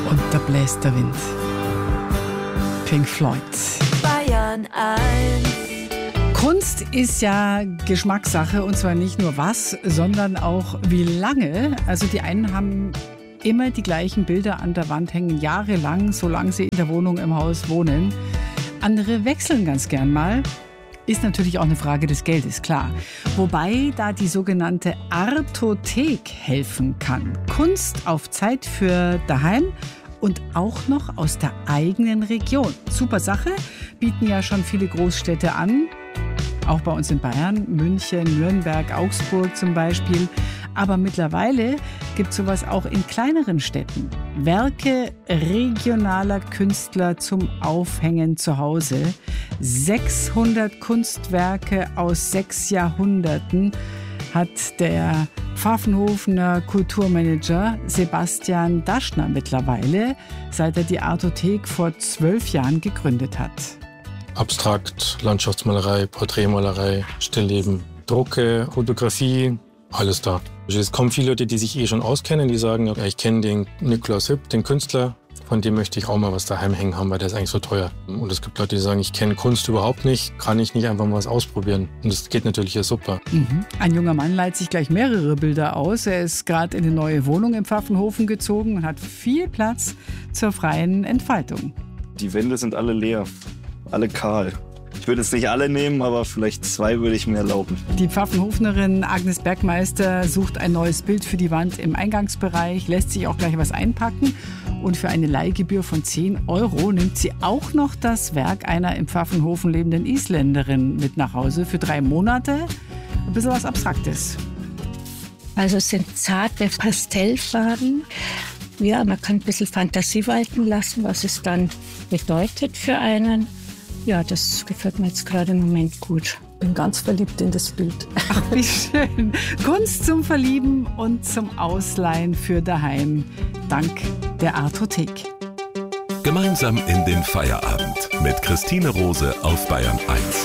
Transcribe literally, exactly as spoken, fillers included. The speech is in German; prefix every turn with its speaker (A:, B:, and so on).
A: Und da bläst der Wind. Pink Floyd.
B: Bayern eins.
A: Kunst ist ja Geschmackssache, und zwar nicht nur was, sondern auch wie lange. Also die einen haben immer die gleichen Bilder an der Wand hängen, jahrelang, solange sie in der Wohnung, im Haus wohnen. Andere wechseln ganz gern mal. Ist natürlich auch eine Frage des Geldes, klar. Wobei da die sogenannte Artothek helfen kann. Kunst auf Zeit für daheim und auch noch aus der eigenen Region. Super Sache, bieten ja schon viele Großstädte an. Auch bei uns in Bayern, München, Nürnberg, Augsburg zum Beispiel. Aber mittlerweile gibt es sowas auch in kleineren Städten. Werke regionaler Künstler zum Aufhängen zu Hause. sechshundert Kunstwerke aus sechs Jahrhunderten hat der Pfaffenhofener Kulturmanager Sebastian Daschner mittlerweile, seit er die Artothek vor zwölf Jahren gegründet hat.
C: Abstrakt, Landschaftsmalerei, Porträtmalerei, Stillleben, Drucke, Fotografie, alles da. Es kommen viele Leute, die sich eh schon auskennen, die sagen, ja, ich kenne den Nikolaus Hüpp, den Künstler, von dem möchte ich auch mal was daheim hängen haben, weil der ist eigentlich so teuer. Und es gibt Leute, die sagen, ich kenne Kunst überhaupt nicht, kann ich nicht einfach mal was ausprobieren. Und das geht natürlich ja super.
A: Mhm. Ein junger Mann leiht sich gleich mehrere Bilder aus. Er ist gerade in eine neue Wohnung im Pfaffenhofen gezogen und hat viel Platz zur freien Entfaltung.
D: Die Wände sind alle leer, alle kahl. Ich würde jetzt nicht alle nehmen, aber vielleicht zwei würde ich mir erlauben.
A: Die Pfaffenhofnerin Agnes Bergmeister sucht ein neues Bild für die Wand im Eingangsbereich, lässt sich auch gleich was einpacken. Und für eine Leihgebühr von zehn Euro nimmt sie auch noch das Werk einer im Pfaffenhofen lebenden Isländerin mit nach Hause für drei Monate. Ein bisschen was Abstraktes.
E: Also es sind zarte Pastellfarben. Ja, man kann ein bisschen Fantasie walten lassen, was es dann bedeutet für einen. Ja, das gefällt mir jetzt gerade im Moment gut.
F: Bin ganz verliebt in das Bild.
A: Ach, wie schön. Kunst zum Verlieben und zum Ausleihen für daheim. Dank der Artothek.
G: Gemeinsam in den Feierabend mit Christine Rose auf Bayern eins.